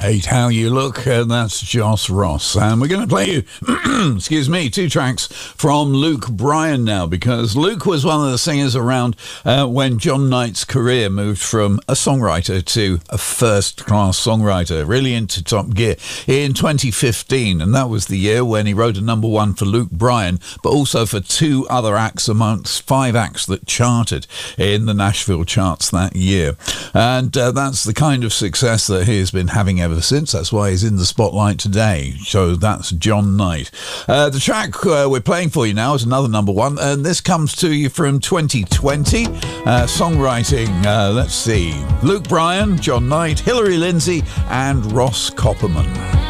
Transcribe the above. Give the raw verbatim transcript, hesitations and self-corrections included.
Hate How You Look, and that's Joss Ross. And we're going to play you, excuse me, two tracks from Luke Bryan now, because Luke was one of the singers around uh, when John Knight's career moved from a songwriter to a first-class songwriter, really into top gear in twenty fifteen. And that was the year when he wrote a number one for Luke Bryan, but also for two other acts amongst five acts that charted in the Nashville charts that year. And uh, that's the kind of success that he has been having ever since. That's why he's in the spotlight today. So that's John Knight. Uh, the track uh, we're playing for you now is another number one, and this comes to you from twenty twenty. Uh, songwriting, uh, let's see, Luke Bryan, John Knight, Hilary Lindsey and Ross Copperman.